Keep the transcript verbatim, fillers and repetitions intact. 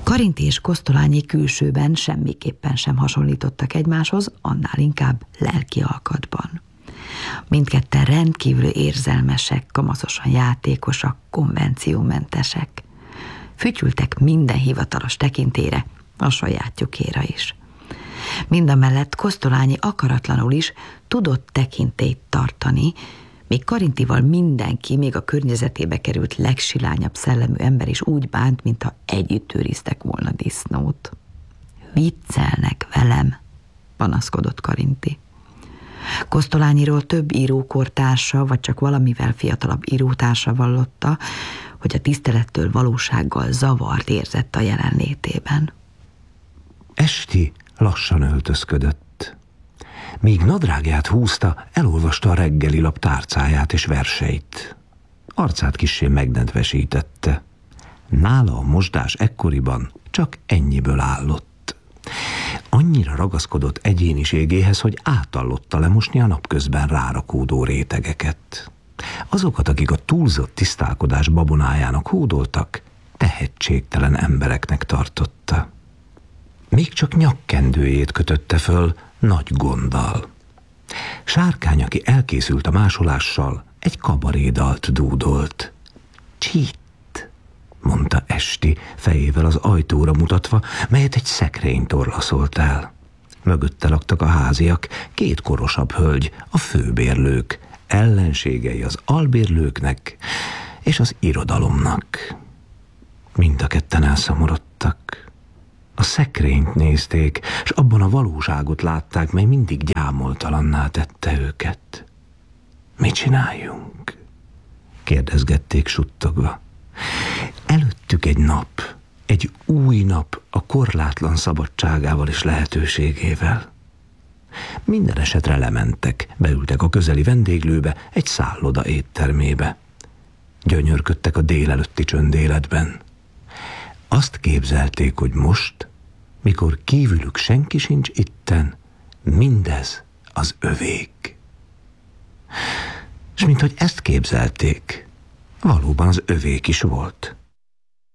Karinti és Kosztolányi külsőben semmiképpen sem hasonlítottak egymáshoz, annál inkább lelki alkatban. Mindketten rendkívül érzelmesek, kamaszosan játékosak, konvenciómentesek. Fütyültek minden hivatalos tekintélyre, a sajátjukéra is. Mindamellett Kosztolányi akaratlanul is tudott tekintélyt tartani, míg Karintival mindenki, még a környezetébe került legsilányabb szellemű ember is úgy bánt, mintha együtt őriztek volna disznót. Viccelnek velem, panaszkodott Karinti. Kosztolányiról több írókortársa, vagy csak valamivel fiatalabb írótársa vallotta, hogy a tisztelettől valósággal zavart érzett a jelenlétében. Esti lassan öltözködött. Míg nadrágját húzta, elolvasta a reggeli lap tárcáját és verseit. Arcát kissé megnedvesítette. Nála a mosdás ekkoriban csak ennyiből állott. Annyira ragaszkodott egyéniségéhez, hogy átallotta lemosni a napközben rárakódó rétegeket. Azokat, akik a túlzott tisztálkodás babonájának hódoltak, tehetségtelen embereknek tartotta. Még csak nyakkendőjét kötötte föl nagy gonddal. Sárkány, aki elkészült a másolással, egy kabarédalt dúdolt. Csít, mondta Esti, fejével az ajtóra mutatva, melyet egy szekrény torlaszolt el. Mögötte laktak a háziak, két korosabb hölgy, a főbérlők, ellenségei az albérlőknek és az irodalomnak. Mind a ketten elszomorodtak. A szekrényt nézték, s abban a valóságot látták, mely mindig gyámoltalanná tette őket. Mit csináljunk? Kérdezgették suttogva. Előttük egy nap, egy új nap a korlátlan szabadságával és lehetőségével. Minden esetre lementek, beültek a közeli vendéglőbe, egy szálloda éttermébe. Gyönyörködtek a délelőtti csöndéletben. Azt képzelték, hogy most, mikor kívülük senki sincs itten, mindez az övék. És minthogy ezt képzelték, valóban az övék is volt.